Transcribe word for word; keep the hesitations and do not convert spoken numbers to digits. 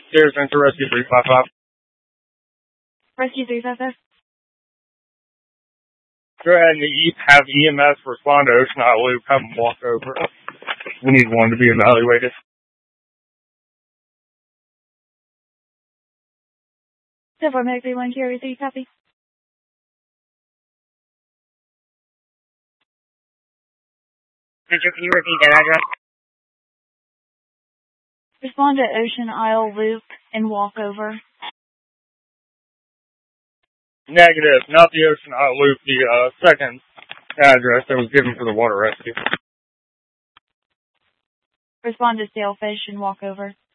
There's Center Rescue three five five. Rescue three five five. Go ahead and e- have E M S respond to Ocean Isle Loop. Have them walk over. We need one to be evaluated. So far, Medic three one, carry three, copy. Could you, can you repeat that address? Respond to Ocean Isle Loop and walk over. Negative. Not the Ocean Isle Loop. The uh, second address that was given for the water rescue. Respond to Sailfish and walk over.